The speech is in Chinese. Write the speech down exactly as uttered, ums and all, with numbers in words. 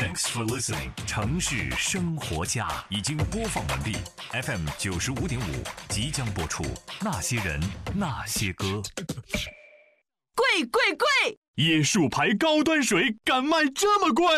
Thanks for listening。城市生活家已经播放完毕 ，F M 九十五点五即将播出。那些人，那些歌。 贵贵贵！ 椰树牌高端水敢卖这么贵？